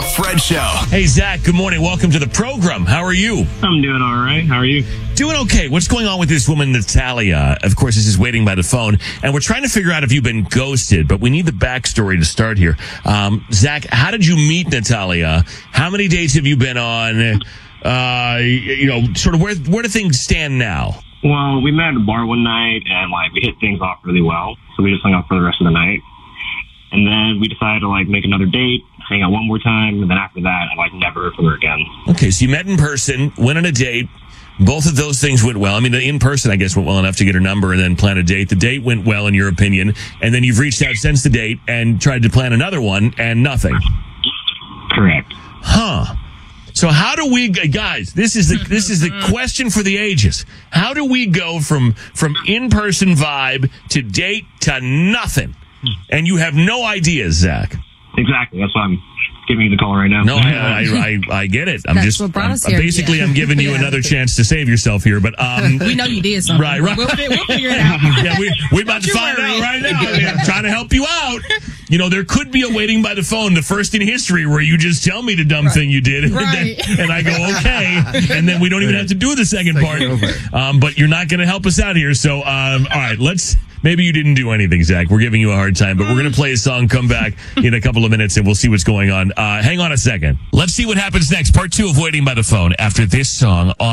Fred Show. Hey, Zach, good morning. Welcome to the program. How are you? I'm doing all right. How are you? Doing okay. What's going on with this woman, Natalia? Of course, this is waiting by the phone. And we're trying to figure out if you've been ghosted, but we need the backstory to start here. Zach, how did you meet Natalia? How many dates have you been on? Sort of where do things stand now? Well, we met at a bar one night, and, we hit things off really well. So we just hung out for the rest of the night. And then we decided to, make another date, hang out one more time, and then after that, I, never heard from her again. Okay, so you met in person, went on a date. Both of those things went well. I mean, the in-person, I guess, went well enough to get her number and then plan a date. The date went well, in your opinion. And then you've reached out since the date and tried to plan another one, and nothing. Correct. Huh. So how do we, guys, this is the question for the ages. How do we go from in-person vibe to date to nothing? And you have no idea, Zach. Exactly. That's why I'm giving you the call right now. No, I get it. That's what brought us here. Basically, I'm giving you another chance to save yourself here, but we know you did something. Right. We'll figure it out. Yeah, we're about to find out right now. I'm trying to help you out. There could be a waiting by the phone, the first in history, where you just tell me the dumb thing you did, and I go, okay, and then we don't even have to do the second part. But you're not going to help us out here, so all right, maybe you didn't do anything, Zach. We're giving you a hard time, but we're going to play a song, come back in a couple of minutes, and we'll see what's going on. Hang on a second. Let's see what happens next. Part 2 of Waiting by the Phone after this song on